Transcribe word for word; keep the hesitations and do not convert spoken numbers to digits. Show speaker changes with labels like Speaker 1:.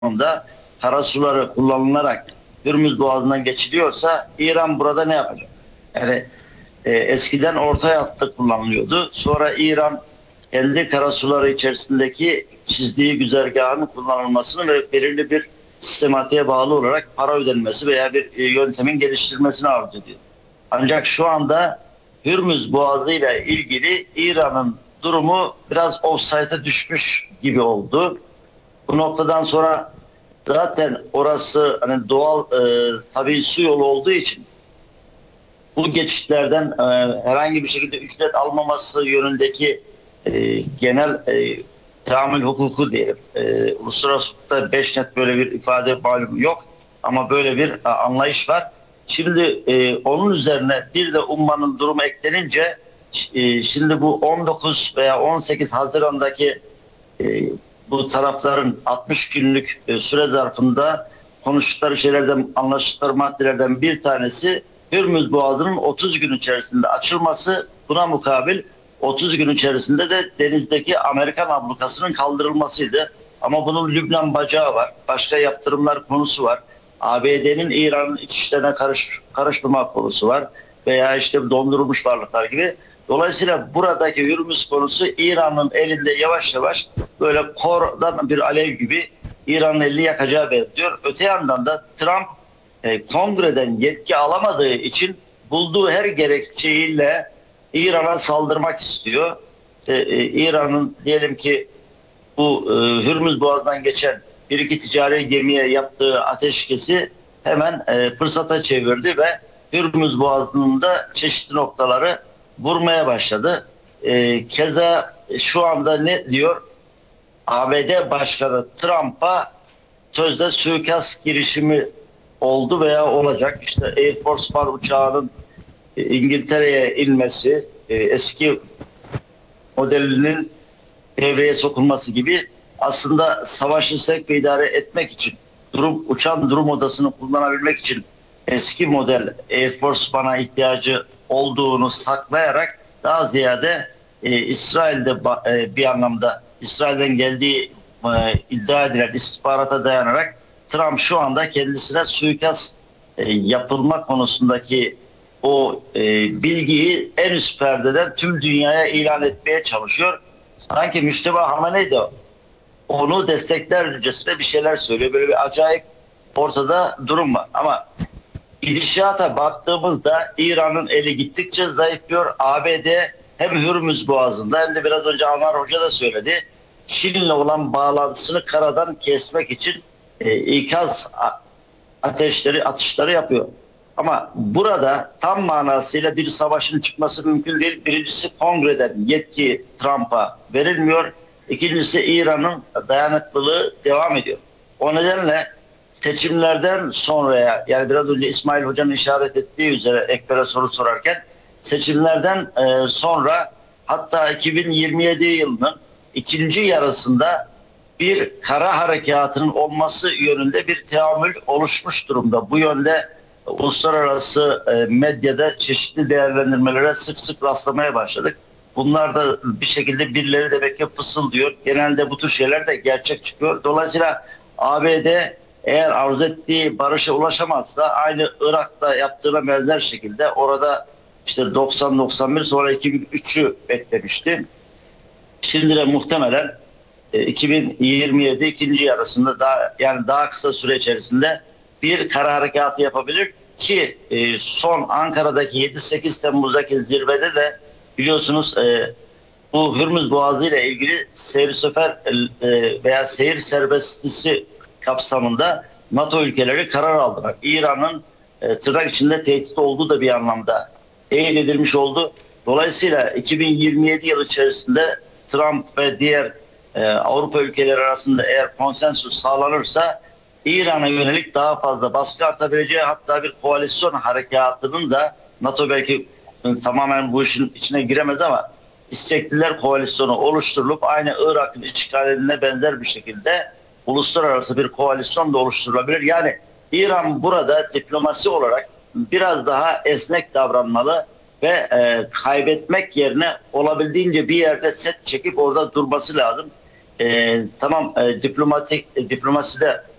Speaker 1: da karasuları kullanılarak Hürmüz Boğazı'ndan geçiliyorsa İran burada ne yapacak? Yani e, eskiden orta hattı kullanılıyordu. Sonra İran kendi karasuları içerisindeki çizdiği güzergahın kullanılmasını ve belirli bir sistematiğe bağlı olarak para ödenmesi veya bir e, yöntemin geliştirilmesini arzu ediyor. Ancak şu anda Hürmüz Boğazı ile ilgili İran'ın durumu biraz ofsayta düşmüş gibi oldu. Bu noktadan sonra zaten orası hani doğal e, tabii su yolu olduğu için bu geçitlerden e, herhangi bir şekilde ücret almaması yönündeki e, genel e, teamül hukuku diyelim. E, uluslararası hukukta beş net böyle bir ifade malum yok ama böyle bir e, anlayış var. Şimdi e, onun üzerine bir de ummanın durumu eklenince e, şimdi bu on dokuz veya on sekiz Haziran'daki e, bu tarafların altmış günlük e, süre zarfında konuştukları şeylerden, anlaştıkları maddelerden bir tanesi Hürmüz Boğazı'nın otuz gün içerisinde açılması, buna mukabil otuz gün içerisinde de denizdeki Amerikan ablukasının kaldırılmasıydı. Ama bunun Lübnan bacağı var, başka yaptırımlar konusu var. A B D'nin İran'ın iç işlerine karış, karışmama konusu var veya işte dondurulmuş varlıklar gibi. Dolayısıyla buradaki Hürmüz konusu İran'ın elinde yavaş yavaş böyle kordan bir alev gibi İran'ın elini yakacağı benziyor. Öte yandan da Trump e, kongreden yetki alamadığı için bulduğu her gerekçeyle İran'a saldırmak istiyor. E, e, İran'ın diyelim ki bu e, Hürmüz Boğazı'ndan geçen bir iki ticari gemiye yaptığı ateşkesi hemen e, fırsata çevirdi ve Hürmüz Boğazı'nın da çeşitli noktaları vurmaya başladı. E, keza şu anda ne diyor? A B D Başkanı Trump'a sözde suikast girişimi oldu veya olacak. İşte Air Force One uçağının e, İngiltere'ye inmesi, e, eski modelinin devreye sokulması gibi aslında savaşı sevk ve idare etmek için, durum uçan durum odasını kullanabilmek için eski model Air Force One'a ihtiyacı olduğunu saklayarak daha ziyade e, İsrail'de e, bir anlamda İsrail'den geldiği e, iddia edilen istihbarata dayanarak Trump şu anda kendisine suikast e, yapılma konusundaki o e, bilgiyi en üst perdeden tüm dünyaya ilan etmeye çalışıyor. Sanki Müşteba Hamenei de onu desteklercesine bir şeyler söylüyor. Böyle bir acayip ortada durum var. Ama gidişata baktığımızda İran'ın eli gittikçe zayıflıyor. A B D hem Hürmüz Boğazı'nda hem de biraz önce Anwar Hoca da söyledi. Çin'le olan bağlantısını karadan kesmek için e, ikaz ateşleri, atışları yapıyor. Ama burada tam manasıyla bir savaşın çıkması mümkün değil. Birincisi kongreden yetki Trump'a verilmiyor. İkincisi İran'ın dayanıklılığı devam ediyor. O nedenle seçimlerden sonraya, yani biraz önce İsmail Hoca'nın işaret ettiği üzere Ekber'e soru sorarken seçimlerden e, sonra hatta iki bin yirmi yedi yılının ikinci yarısında bir kara harekatının olması yönünde bir teamül oluşmuş durumda. Bu yönde uluslararası e, medyada çeşitli değerlendirmelere sık sık rastlamaya başladık. Bunlar da bir şekilde birileri demek ki fısıldıyor. Genelde bu tür şeyler de gerçek çıkıyor. Dolayısıyla A B D eğer arzu ettiği barışa ulaşamazsa aynı Irak'ta yaptığına benzer şekilde orada işte doksan doksan bir sonra iki bin üçü beklemişti. Şimdi de muhtemelen e, iki bin yirmi yedi ikinci yarısında daha yani daha kısa süre içerisinde bir kara harekatı yapabilir ki e, son Ankara'daki yedi sekiz Temmuz'daki zirvede de biliyorsunuz e, bu Hürmüz Boğazı ile ilgili seyir sefer e, veya seyir serbestisi kapsamında NATO ülkeleri karar aldılar. İran'ın e, tırnak içinde tehdit olduğu da bir anlamda teyit edilmiş oldu. Dolayısıyla iki bin yirmi yedi yıl içerisinde Trump ve diğer e, Avrupa ülkeleri arasında eğer konsensus sağlanırsa İran'a yönelik daha fazla baskı artabileceği, hatta bir koalisyon harekatının da NATO belki e, tamamen bu işin içine giremez ama istekliler koalisyonu oluşturulup aynı Irak'ın işgaline benzer bir şekilde uluslararası bir koalisyon da oluşturulabilir. Yani İran burada diplomasi olarak biraz daha esnek davranmalı ve e, kaybetmek yerine olabildiğince bir yerde set çekip orada durması lazım. e, tamam e, diplomatik e, diplomaside